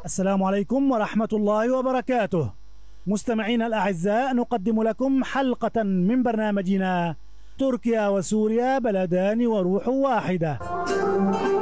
السلام عليكم ورحمة الله وبركاته. مستمعينا الأعزاء، نقدم لكم حلقة من برنامجنا تركيا وسوريا بلدان وروح واحدة.